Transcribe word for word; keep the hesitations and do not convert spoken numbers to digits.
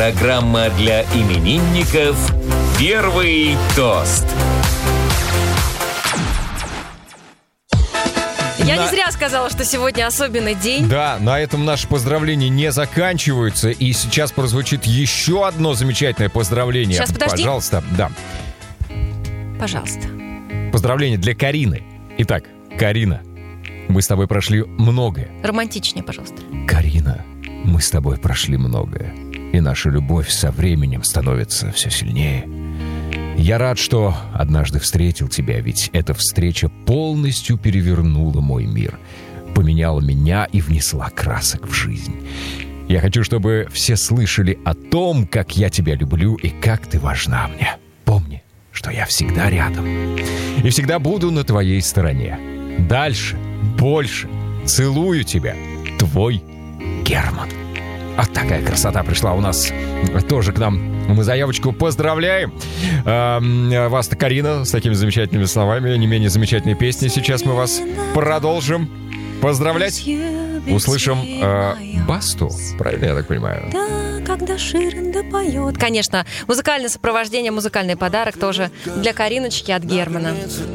Программа для именинников «Первый тост». Я не зря сказала, что сегодня особенный день. Да, на этом наши поздравления не заканчиваются. И сейчас прозвучит еще одно замечательное поздравление. Сейчас, подожди. Пожалуйста, да. Пожалуйста. Поздравление для Карины. Итак, Карина, мы с тобой прошли многое. Романтичнее, пожалуйста. Карина, мы с тобой прошли многое. И наша любовь со временем становится все сильнее. Я рад, что однажды встретил тебя, ведь эта встреча полностью перевернула мой мир, поменяла меня и внесла красок в жизнь. Я хочу, чтобы все слышали о том, как я тебя люблю и как ты важна мне. Помни, что я всегда рядом и всегда буду на твоей стороне. Дальше, больше. Целую тебя. Твой Герман. Вот такая красота пришла у нас тоже к нам. Мы заявочку поздравляем. А, вас-то, Карина, с такими замечательными словами, не менее замечательные песни. Сейчас мы вас продолжим поздравлять. Услышим э, Басту, правильно я так понимаю? Да, когда Ширин допоет. Конечно, музыкальное сопровождение, музыкальный подарок тоже для Кариночки от Германа.